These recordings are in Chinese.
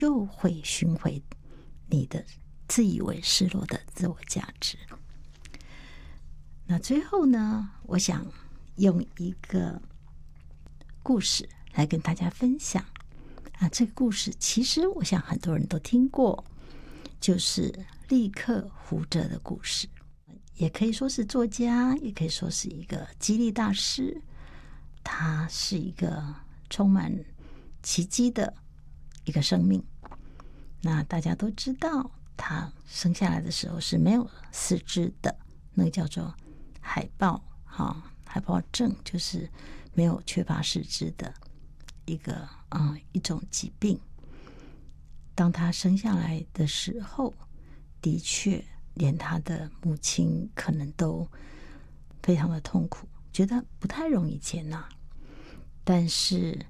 又会寻回你的自以为失落的自我价值。那最后呢，我想用一个故事来跟大家分享这个故事其实我想很多人都听过，就是利克胡哲的故事，也可以说是作家，也可以说是一个激励大师。他是一个充满奇迹的一个生命。那大家都知道，他生下来的时候是没有四肢的，那个叫做海豹症，就是没有缺乏四肢的一种疾病。当他生下来的时候，的确连他的母亲可能都非常的痛苦，觉得不太容易接纳。但是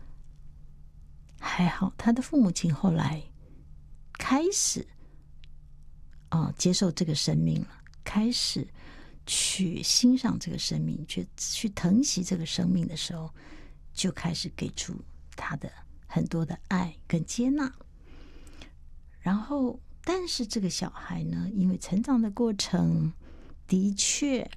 还好，他的父母亲后来开始接受这个生命了，开始去欣赏这个生命，去疼惜这个生命的时候，就开始给出他的很多的爱跟接纳。然后但是这个小孩呢，因为成长的过程的确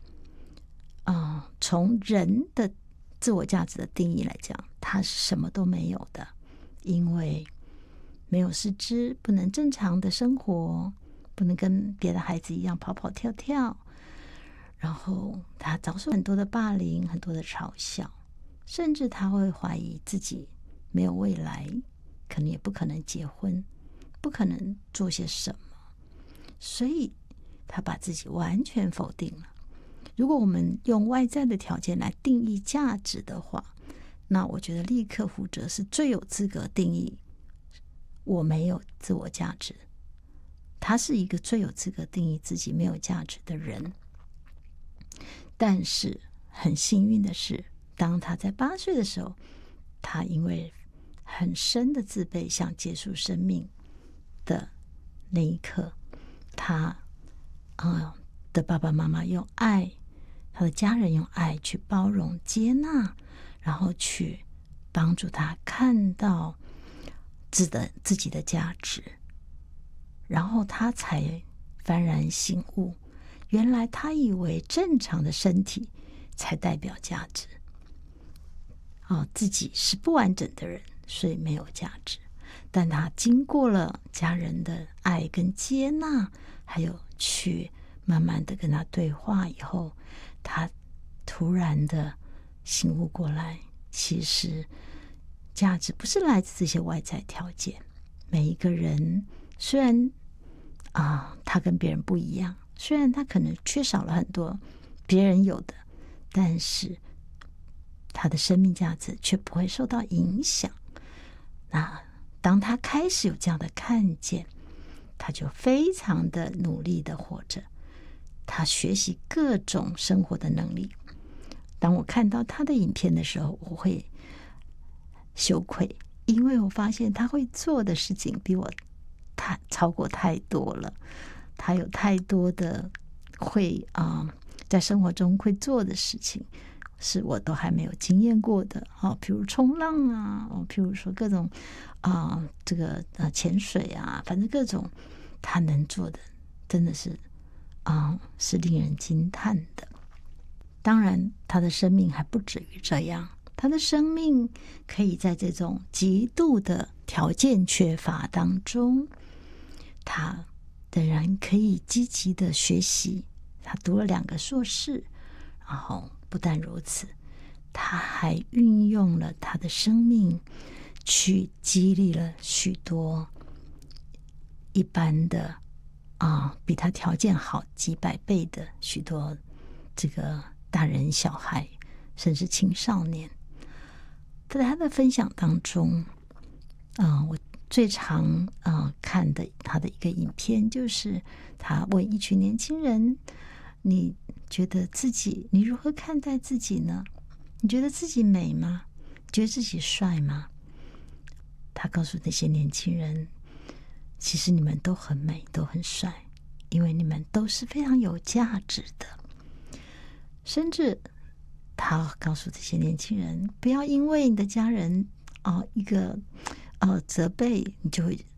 从人的自我价值的定义来讲，他是什么都没有的，因为没有四肢，不能正常的生活，不能跟别的孩子一样跑跑跳跳，然后他遭受很多的霸凌，很多的嘲笑，甚至他会怀疑自己没有未来，可能也不可能结婚，不可能做些什么，所以他把自己完全否定了。如果我们用外在的条件来定义价值的话，那我觉得利克胡哲是最有资格定义我没有自我价值，他是一个最有资格定义自己没有价值的人。但是很幸运的是，当他在8岁的时候，他因为很深的自卑，想结束生命的那一刻，他的爸爸妈妈用爱，他的家人用爱去包容接纳，然后去帮助他看到自己的价值，然后他才幡然醒悟，原来他以为正常的身体才代表价值，自己是不完整的人，所以没有价值。但他经过了家人的爱跟接纳，还有去慢慢的跟他对话以后，他突然的醒悟过来，其实价值不是来自这些外在条件。每一个人虽然他跟别人不一样，虽然他可能缺少了很多别人有的，但是他的生命价值却不会受到影响。那当他开始有这样的看见，他就非常的努力的活着，他学习各种生活的能力。当我看到他的影片的时候，我会羞愧，因为我发现他会做的事情比我超过太多了。他有太多的会在生活中会做的事情，是我都还没有经验过的譬如冲浪譬如说各种潜水反正各种他能做的，真的是是令人惊叹的。当然他的生命还不止于这样，他的生命可以在这种极度的条件缺乏当中，他仍然可以积极的学习。他读了2个硕士，然后不但如此，他还运用了他的生命去激励了许多一般的比他条件好几百倍的许多这个大人小孩，甚至青少年。在他的分享当中我最常看的他的一个影片，就是他问一群年轻人，你觉得你如何看待自己呢？你觉得自己美吗？觉得自己帅吗？他告诉那些年轻人，其实你们都很美，都很帅，因为你们都是非常有价值的。甚至他告诉这些年轻人，不要因为你的家人一个责备，你就会